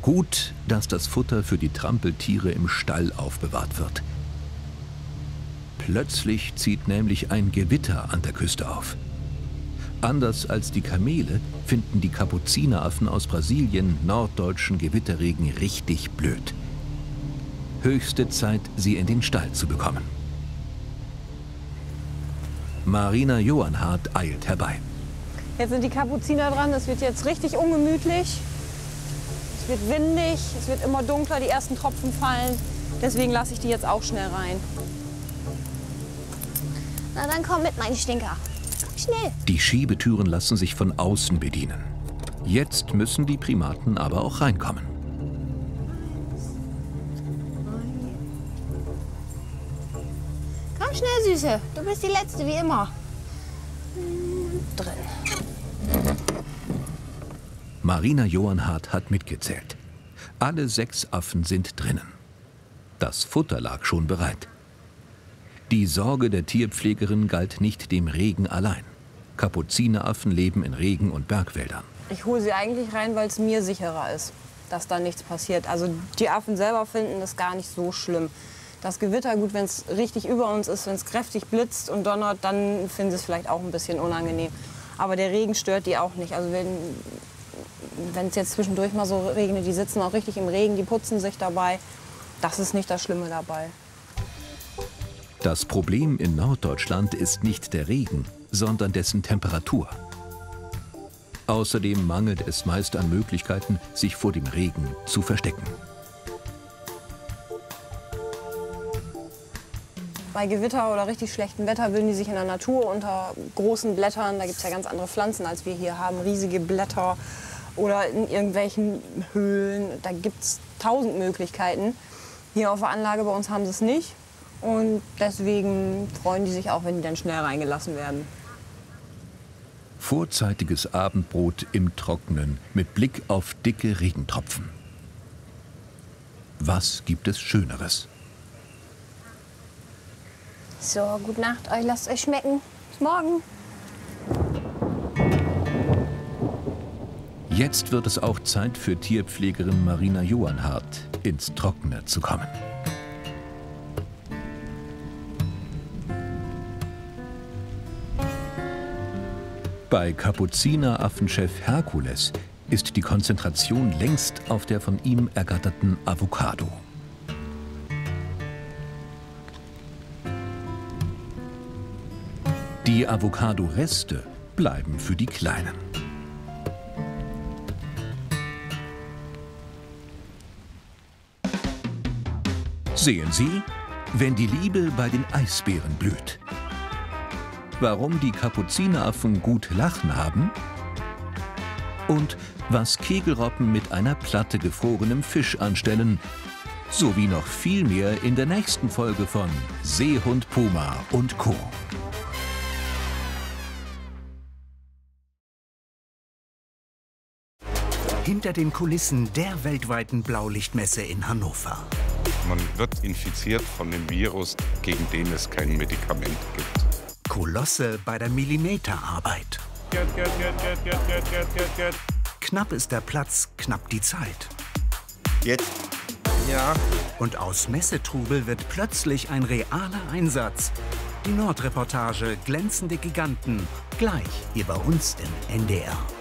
Gut, dass das Futter für die Trampeltiere im Stall aufbewahrt wird. Plötzlich zieht nämlich ein Gewitter an der Küste auf. Anders als die Kamele finden die Kapuzineraffen aus Brasilien norddeutschen Gewitterregen richtig blöd. Höchste Zeit, sie in den Stall zu bekommen. Marina Johannhardt eilt herbei. Jetzt sind die Kapuziner dran, es wird jetzt richtig ungemütlich. Es wird windig, es wird immer dunkler, die ersten Tropfen fallen. Deswegen lasse ich die jetzt auch schnell rein. Na dann komm mit, mein Stinker. Komm schnell. Die Schiebetüren lassen sich von außen bedienen. Jetzt müssen die Primaten aber auch reinkommen. Komm schnell, Süße. Du bist die Letzte, wie immer. Drin. Marina Johannhardt hat mitgezählt. Alle 6 Affen sind drinnen. Das Futter lag schon bereit. Die Sorge der Tierpflegerin galt nicht dem Regen allein. Kapuzineraffen leben in Regen- und Bergwäldern. Ich hole sie eigentlich rein, weil es mir sicherer ist, dass da nichts passiert. Also die Affen selber finden das gar nicht so schlimm. Das Gewitter, gut, wenn es richtig über uns ist, wenn es kräftig blitzt und donnert, dann finden sie es vielleicht auch ein bisschen unangenehm. Aber der Regen stört die auch nicht. Also wenn es jetzt zwischendurch mal so regnet, die sitzen auch richtig im Regen, die putzen sich dabei. Das ist nicht das Schlimme dabei. Das Problem in Norddeutschland ist nicht der Regen, sondern dessen Temperatur. Außerdem mangelt es meist an Möglichkeiten, sich vor dem Regen zu verstecken. Bei Gewitter oder richtig schlechtem Wetter würden die sich in der Natur unter großen Blättern, da gibt es ja ganz andere Pflanzen, als wir hier haben, riesige Blätter oder in irgendwelchen Höhlen. Da gibt es 1000 Möglichkeiten. Hier auf der Anlage bei uns haben sie es nicht. Und deswegen freuen die sich auch, wenn die dann schnell reingelassen werden. Vorzeitiges Abendbrot im Trockenen mit Blick auf dicke Regentropfen. Was gibt es Schöneres? So, gute Nacht euch, lasst euch schmecken. Bis morgen. Jetzt wird es auch Zeit für Tierpflegerin Marina Johannhardt, ins Trockene zu kommen. Bei Kapuzineraffenchef Herkules ist die Konzentration längst auf der von ihm ergatterten Avocado. Die Avocado-Reste bleiben für die Kleinen. Sehen Sie, wenn die Liebe bei den Eisbären blüht. Warum die Kapuzineraffen gut Lachen haben und was Kegelrobben mit einer Platte gefrorenem Fisch anstellen, sowie noch viel mehr in der nächsten Folge von Seehund Puma und Co. Hinter den Kulissen der weltweiten Blaulichtmesse in Hannover. Man wird infiziert von dem Virus, gegen den es kein Medikament gibt. Kolosse bei der Millimeterarbeit. Knapp ist der Platz, knapp die Zeit. Jetzt? Ja. Und aus Messetrubel wird plötzlich ein realer Einsatz. Die Nordreportage Glänzende Giganten, gleich hier bei uns im NDR.